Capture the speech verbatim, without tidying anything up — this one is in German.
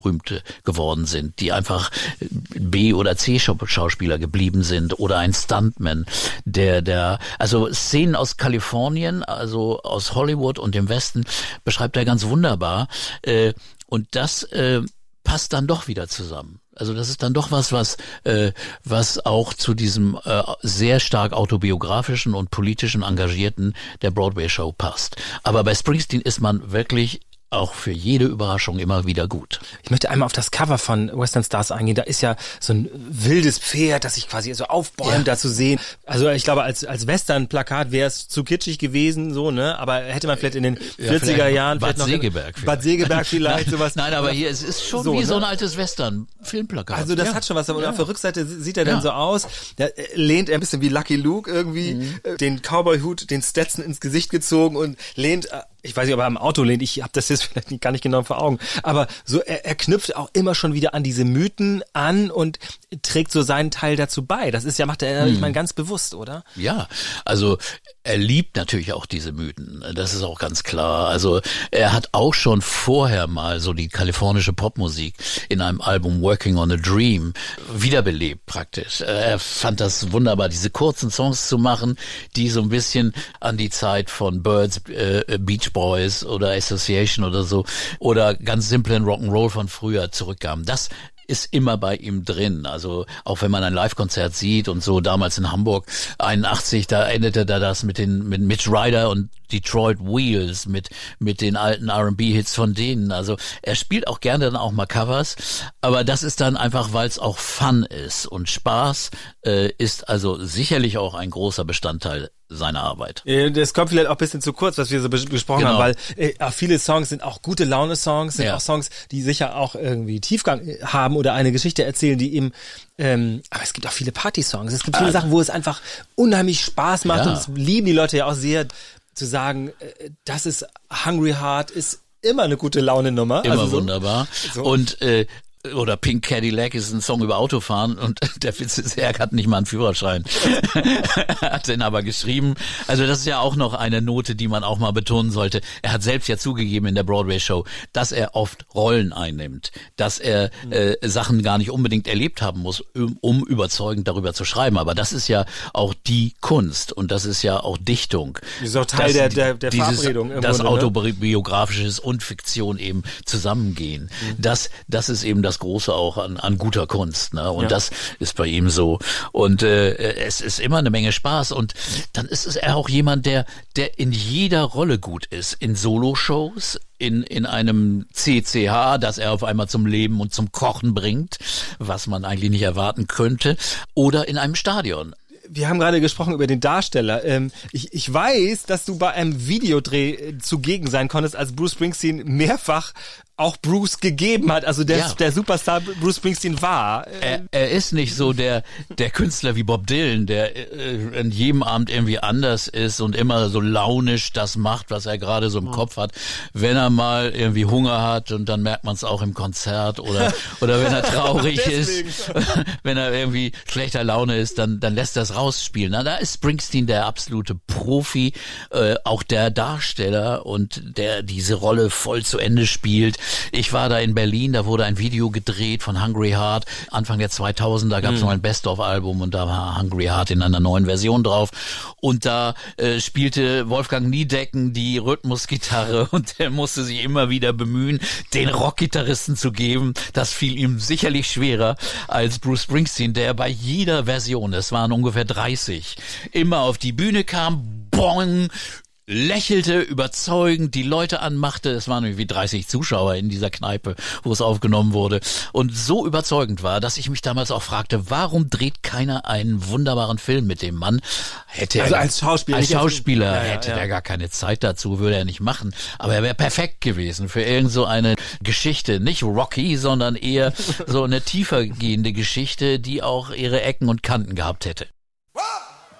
berühmte geworden sind, die einfach B- oder C-Schauspieler geblieben sind oder ein Stuntman, der, der, also Szenen aus Kalifornien, also aus Hollywood und dem Westen beschreibt er ganz wunderbar, äh, und das äh, passt dann doch wieder zusammen. Also das ist dann doch was, was äh, was auch zu diesem äh, sehr stark autobiografischen und politischen Engagierten der Broadway-Show passt. Aber bei Springsteen ist man wirklich auch für jede Überraschung immer wieder gut. Ich möchte einmal auf das Cover von Western Stars eingehen. Da ist ja so ein wildes Pferd, das sich quasi so aufbäumt, ja, da zu sehen. Also ich glaube, als als Western-Plakat wäre es zu kitschig gewesen, so, ne? Aber hätte man vielleicht in den vierziger Jahren Bad vielleicht Segeberg noch Bad Segeberg vielleicht nein, sowas. Nein, aber hier es ist schon so, wie ne? so ein altes Western-Filmplakat. Also das ja. hat schon was. Aber ja. auf der Rückseite sieht er dann ja. so aus. Da lehnt er ein bisschen wie Lucky Luke irgendwie, mhm. den Cowboy-Hut, den Stetson ins Gesicht gezogen und lehnt, ich weiß nicht, ob er am Auto lehnt, ich habe das jetzt vielleicht nicht, gar nicht genau vor Augen, aber so er, er knüpft auch immer schon wieder an diese Mythen an und trägt so seinen Teil dazu bei. Das ist ja, macht er, hm. ich meine, ganz bewusst, oder? Ja, also er liebt natürlich auch diese Mythen, das ist auch ganz klar. Also er hat auch schon vorher mal so die kalifornische Popmusik in einem Album Working on a Dream wiederbelebt praktisch. Er fand das wunderbar, diese kurzen Songs zu machen, die so ein bisschen an die Zeit von Birds, äh, Beach Boys oder Association oder so oder ganz simplen Rock'n'Roll von früher zurückkamen. Das ist immer bei ihm drin. Also auch wenn man ein Live-Konzert sieht und so, damals in Hamburg einundachtzig, da endete da das mit den mit Mitch Ryder und Detroit Wheels, mit mit den alten R and B-Hits von denen. Also er spielt auch gerne dann auch mal Covers, aber das ist dann einfach, weil es auch Fun ist und Spaß äh, ist also sicherlich auch ein großer Bestandteil seine Arbeit. Das kommt vielleicht auch ein bisschen zu kurz, was wir so besprochen genau. haben, weil äh, viele Songs sind auch gute Laune-Songs, sind ja. auch Songs, die sicher auch irgendwie Tiefgang haben oder eine Geschichte erzählen, die eben, ähm, aber es gibt auch viele Party-Songs, es gibt viele ah. Sachen, wo es einfach unheimlich Spaß macht ja. und das lieben die Leute ja auch sehr, zu sagen, äh, das ist Hungry Heart, ist immer eine gute Laune-Nummer. Immer also so. wunderbar. So. Und äh, oder Pink Cadillac ist ein Song über Autofahren und der Witz ist, er hat nicht mal einen Führerschein. Hat den aber geschrieben. Also das ist ja auch noch eine Note, die man auch mal betonen sollte. Er hat selbst ja zugegeben in der Broadway-Show, dass er oft Rollen einnimmt, dass er äh, Sachen gar nicht unbedingt erlebt haben muss, um, um überzeugend darüber zu schreiben. Aber das ist ja auch die Kunst und das ist ja auch Dichtung. Das ist auch Teil der, der, der dieses, Verabredung. Dass Grunde, autobiografisches und Fiktion eben zusammengehen. Mhm. Das, das ist eben das das Große auch an, an guter Kunst, ne? Und ja. das ist bei ihm so. Und äh, es ist immer eine Menge Spaß. Und dann ist es er auch jemand, der, der in jeder Rolle gut ist. In Soloshows, in in einem C C H, das er auf einmal zum Leben und zum Kochen bringt, was man eigentlich nicht erwarten könnte, oder in einem Stadion. Wir haben gerade gesprochen über den Darsteller. Ähm, ich, ich weiß, dass du bei einem Videodreh zugegen sein konntest, als Bruce Springsteen mehrfach auch Bruce gegeben hat, also der, ja. der Superstar Bruce Springsteen war. Er, er ist nicht so der der Künstler wie Bob Dylan, der äh, in jedem Abend irgendwie anders ist und immer so launisch das macht, was er gerade so im oh. Kopf hat. Wenn er mal irgendwie Hunger hat und dann merkt man es auch im Konzert oder oder wenn er traurig ist, wenn er irgendwie schlechter Laune ist, dann dann lässt er es rausspielen. Na, da ist Springsteen der absolute Profi, äh, auch der Darsteller und der diese Rolle voll zu Ende spielt. Ich war da in Berlin, da wurde ein Video gedreht von Hungry Heart. Anfang der zweitausender gab es mhm. noch ein Best-of-Album und da war Hungry Heart in einer neuen Version drauf. Und da äh, spielte Wolfgang Niedecken die Rhythmusgitarre und der musste sich immer wieder bemühen, den Rockgitarristen zu geben. Das fiel ihm sicherlich schwerer als Bruce Springsteen, der bei jeder Version, es waren ungefähr dreißig, immer auf die Bühne kam, bong, lächelte, überzeugend, die Leute anmachte. Es waren irgendwie dreißig Zuschauer in dieser Kneipe, wo es aufgenommen wurde. Und so überzeugend war, dass ich mich damals auch fragte, warum dreht keiner einen wunderbaren Film mit dem Mann? Hätte also er, als Schauspieler, als Schauspieler ja, ja, hätte ja. er gar keine Zeit dazu, würde er nicht machen. Aber er wäre perfekt gewesen für irgend so eine Geschichte. Nicht Rocky, sondern eher so eine tiefer gehende Geschichte, die auch ihre Ecken und Kanten gehabt hätte.